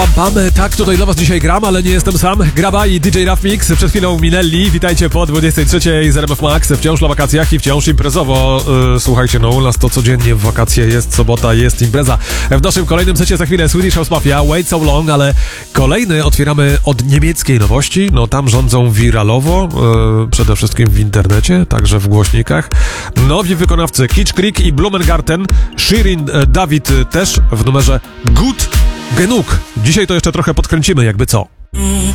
pam. Tak, tutaj dla was dzisiaj gram, ale nie jestem sam. Graba i DJ Rough Mix przed chwilą minęli. Witajcie po 23 z RMF Max. Wciąż na wakacjach i wciąż imprezowo. Słuchajcie, no u nas to codziennie w wakacje jest sobota, jest impreza. W naszym kolejnym secie za chwilę Swedish House Mafia, Wait So Long, ale kolejny otwieramy od niemieckiej nowości. No tam rządzą wiralowo, przede wszystkim w internecie, także w głośnikach. Nowi wykonawcy Kitsch Creek i Blumengarten, Shirin David też w numerze Gut Genug. Dzisiaj to jeszcze trochę podkręcimy, jakby co.